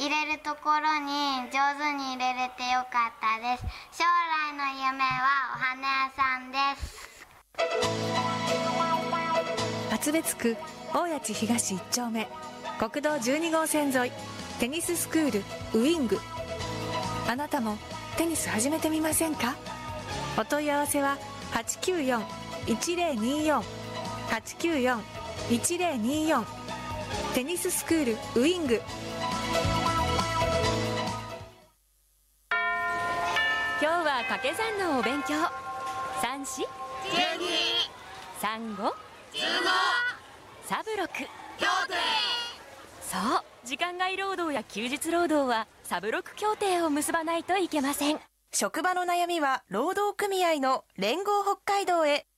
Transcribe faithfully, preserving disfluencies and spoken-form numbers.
入れるところに上手に入れれてよかったです。将来の夢はお花屋さんです。 厚別区大谷地東いち丁目国道じゅうに号線沿いテニススクールウイング。あなたもテニス始めてみませんか？お問い合わせははちきゅうよん いちゼロによん はちきゅうよん いちゼロによんテニススクールウイング。 今日は掛け算のお勉強。三四三五サブロク。そう、時間外労働や休日労働はサブロク協定を結ばないといけません。 職場の悩みは労働組合の連合北海道へ。